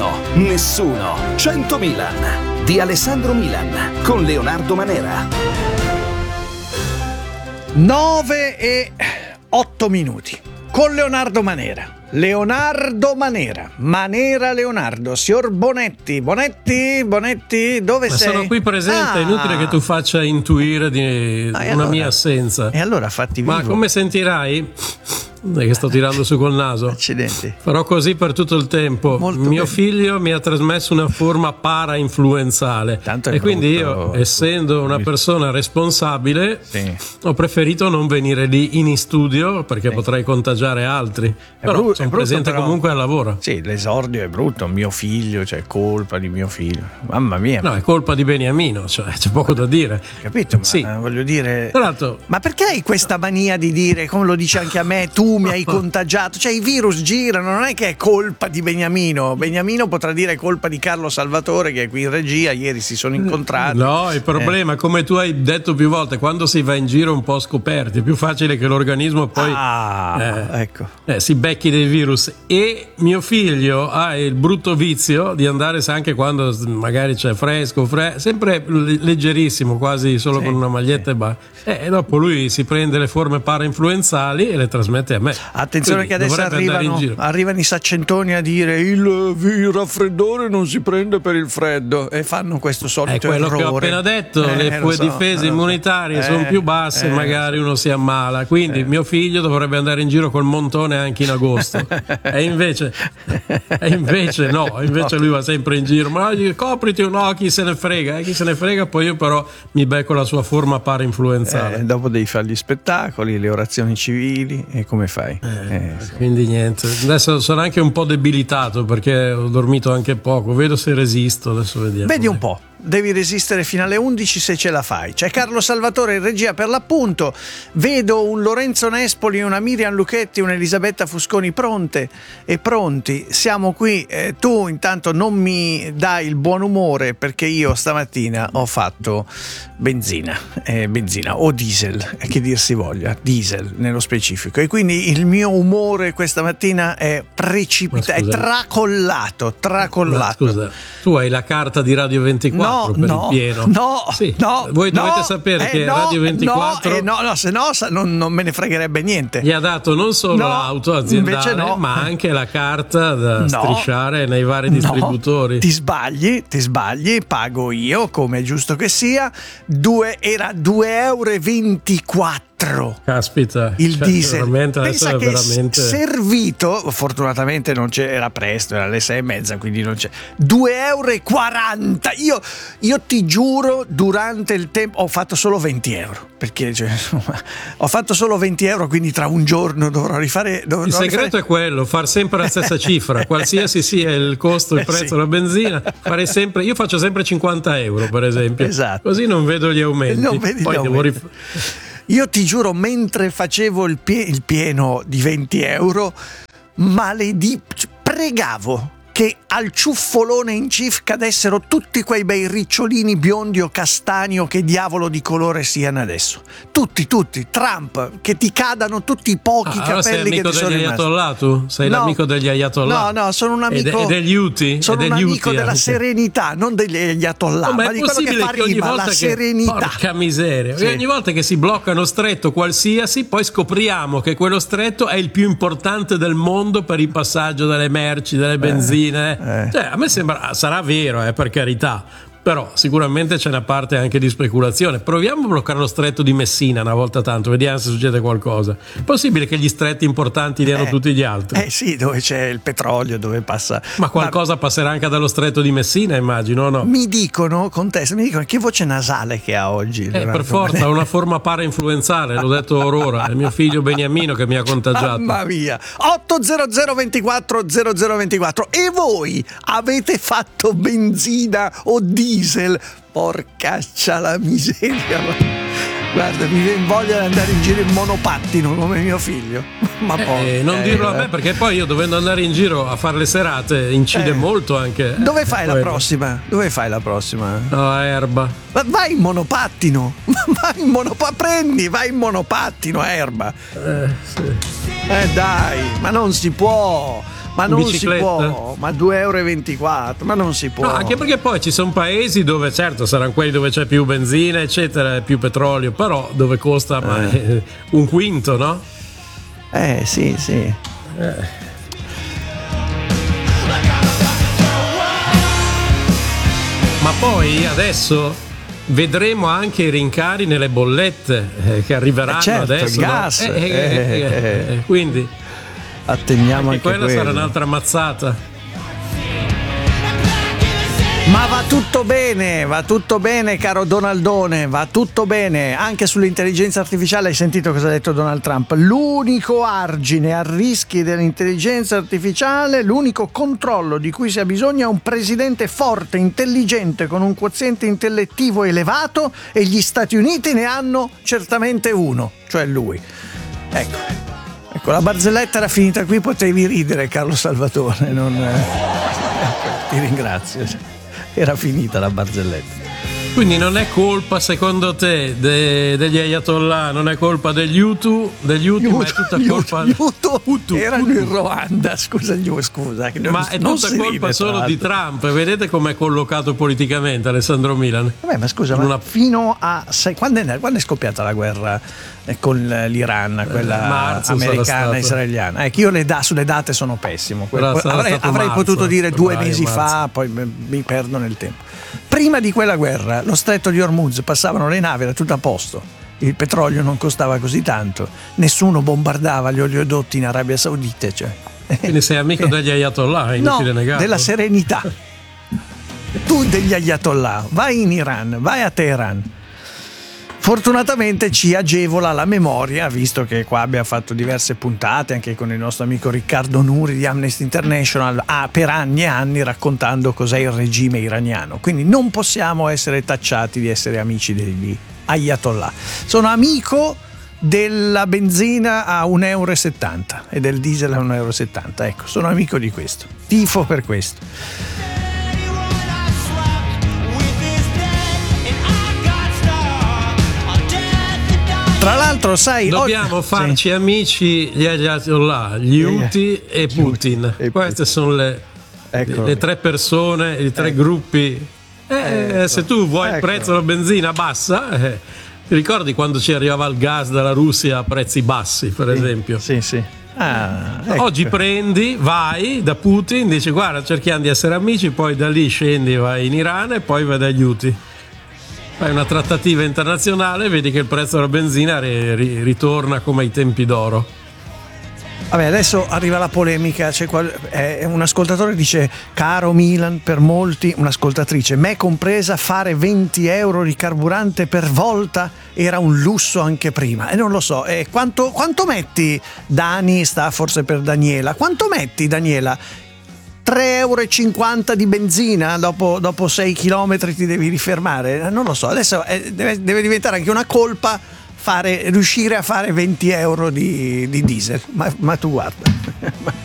nessuno, 100 Milan di Alessandro Milan con Leonardo Manera. 9:08 con Leonardo Manera. Leonardo Manera, Leonardo, signor Bonetti, dove sei? Sono qui presente, è inutile che tu faccia intuire di una mia assenza. E allora fatti vivo. Ma come sentirai? Che sto tirando su col naso. Accidenti. Farò così per tutto il tempo. Mio figlio mi ha trasmesso una forma para-influenzale e quindi io, essendo una persona responsabile, ho preferito non venire lì in studio perché potrei contagiare altri. Però sono presente comunque al lavoro. Sì, l'esordio è brutto. Mio figlio, cioè colpa di mio figlio. Mamma mia. No, è colpa di Beniamino, cioè c'è poco da dire. Capito? Ma sì. Voglio dire. Tra l'altro, ma perché hai questa mania di dire, come lo dice anche a me, tu mi hai contagiato? Cioè i virus girano, non è che è colpa di Beniamino. Beniamino potrà dire è colpa di Carlo Salvatore che è qui in regia, ieri si sono incontrati. No, il problema, come tu hai detto più volte, quando si va in giro un po' scoperti, è più facile che l'organismo poi ecco. Si becchi dei virus. E mio figlio ha il brutto vizio di andare anche quando magari c'è fresco, sempre leggerissimo, quasi solo con una maglietta e basta. E dopo lui si prende le forme para-influenzali e le trasmette a me. Attenzione, quindi che adesso arrivano i saccentoni a dire il raffreddore non si prende per il freddo e fanno questo solito errore. È quello che ho appena detto, le difese immunitarie sono più basse, magari uno si ammala, quindi mio figlio dovrebbe andare in giro col montone anche in agosto e invece no, lui va sempre in giro, ma copriti o no, chi se ne frega, poi io però mi becco la sua forma para-influenzale. Dopo devi fare gli spettacoli, le orazioni civili, e come fai? Quindi niente, adesso sono anche un po' debilitato perché ho dormito anche poco, vedo se resisto, adesso vediamo. Vedi un po'. Devi resistere fino alle 11 se ce la fai. C'è Carlo Salvatore in regia per l'appunto. Vedo un Lorenzo Nespoli, una Miriam Lucchetti, una Elisabetta Fusconi pronte e pronti. Siamo qui. Tu intanto non mi dai il buon umore perché io stamattina ho fatto benzina o diesel, che dir si voglia, diesel nello specifico. E quindi il mio umore questa mattina è precipitato, è tracollato. Ma scusa, tu hai la carta di Radio 24? Per il pieno. Voi dovete sapere che Radio 24 se no non me ne fregherebbe niente. Gli ha dato non solo l'auto aziendale, ma anche la carta da strisciare nei vari distributori. Ti sbagli, pago io, come è giusto che sia. Era 2,24 €. Caspita, il diesel. Pensa che veramente servito, fortunatamente non c'era, presto, era alle 6:30, quindi non c'è. 2,40 €. Io ti giuro, durante il tempo ho fatto solo 20 €, perché ho fatto solo 20 €, quindi tra un giorno dovrò rifare. Il segreto è quello, far sempre la stessa cifra, qualsiasi sia il costo, il prezzo della benzina, io faccio sempre 50 € per esempio, esatto. Così non vedo gli aumenti. Io ti giuro, mentre facevo il pieno di 20 €, pregavo che al ciuffolone in cif cadessero tutti quei bei ricciolini biondi o castani o che diavolo di colore siano adesso. Tutti, Trump, che ti cadano tutti i pochi capelli che ti sono rimasti. Tu? Sei l'amico degli ayatollah? No, sono un amico. E degli Houthi? Sono un amico della serenità, non degli ayatollah, ma di quello che fa rima, la serenità. Porca miseria. Sì. Ogni volta che si blocca uno stretto qualsiasi, poi scopriamo che quello stretto è il più importante del mondo per il passaggio delle merci, delle benzine. Cioè, a me sembra, sarà vero, per carità, però sicuramente c'è una parte anche di speculazione. Proviamo a bloccare lo stretto di Messina una volta tanto, vediamo se succede qualcosa. È possibile che gli stretti importanti li hanno tutti gli altri? Sì, dove c'è il petrolio, dove passa. Ma qualcosa passerà anche dallo stretto di Messina, immagino, no? Mi dicono che voce nasale che ha oggi. Per forza, ha una forma para-influenzale, l'ho detto orora. È mio figlio Beniamino che mi ha contagiato. Mamma mia. 800 24 0024. E voi avete fatto benzina o diesel? Porcaccia la miseria. Guarda, mi viene voglia di andare in giro in monopattino come mio figlio. Ma poi non dirlo a me, perché poi io, dovendo andare in giro a fare le serate, incide molto anche. Dove fai la prossima? No, a Erba. Vai in monopattino. Vai in monopattino a Erba. Sì. Dai, ma non si può. Ma non si può, ma 2,24 €, ma non si può. No, anche perché poi ci sono paesi dove, certo, saranno quelli dove c'è più benzina, eccetera, più petrolio, però dove costa un quinto, no? Sì. Ma poi adesso vedremo anche i rincari nelle bollette che arriveranno certo, adesso. il gas. No? Quindi attendiamo anche quella quello. sarà un'altra mazzata. Ma va tutto bene, caro Donaldone, va tutto bene. Anche sull'intelligenza artificiale hai sentito cosa ha detto Donald Trump? L'unico argine a rischi dell'intelligenza artificiale, l'unico controllo di cui si ha bisogno è un presidente forte, intelligente, con un quoziente intellettivo elevato, e gli Stati Uniti ne hanno certamente uno, cioè lui. Ecco, la barzelletta era finita qui, potevi ridere, Carlo Salvatore, ti ringrazio. Era finita la barzelletta. Quindi non è colpa, secondo te, degli Ayatollah, non è colpa degli Hutu, ma è tutta colpa Hutu erano in Ruanda, scusa. Ma è tutta colpa solo di Trump. Vedete com'è collocato politicamente Alessandro Milan? Vabbè, ma scusa, ma fino a quando è scoppiata la guerra con l'Iran, quella americana israeliana? Io sulle date sono pessimo. Avrei potuto dire 2 mesi fa, poi mi perdo nel tempo. Prima di quella guerra lo stretto di Hormuz passavano le navi, era tutto a posto, il petrolio non costava così tanto, nessuno bombardava gli oleodotti in Arabia Saudita, cioè. Quindi sei amico degli Ayatollah, è inutile negarlo. Della serenità. Tu degli Ayatollah, vai in Iran, vai a Teheran. Fortunatamente ci agevola la memoria, visto che qua abbiamo fatto diverse puntate anche con il nostro amico Riccardo Nuri di Amnesty International, per anni e anni raccontando cos'è il regime iraniano. Quindi non possiamo essere tacciati di essere amici degli Ayatollah. Sono amico della benzina a 1,70 € e del diesel a 1,70 €. Ecco, sono amico di questo. Tifo per questo. Tra l'altro, sai, dobbiamo farci amici gli Ayatollah, gli Houthi e Putin. Queste sono le 3 persone, i 3 gruppi. Se tu vuoi il prezzo della benzina bassa, ti ricordi quando ci arrivava il gas dalla Russia a prezzi bassi, per esempio? Sì. Oggi prendi, vai da Putin, dici guarda, cerchiamo di essere amici, poi da lì scendi, vai in Iran e poi vai dagli Houthi. Fai una trattativa internazionale, vedi che il prezzo della benzina ritorna come ai tempi d'oro. Vabbè, adesso arriva la polemica. Un ascoltatore dice: caro Milan, per molti, un'ascoltatrice, me compresa, fare 20 € di carburante per volta era un lusso anche prima. E non lo so, quanto metti, Dani, sta forse per Daniela, quanto metti, Daniela? 3,50 € di benzina dopo 6 chilometri ti devi rifermare? Non lo so, adesso deve diventare anche una colpa riuscire a fare 20 € di diesel, ma tu guarda.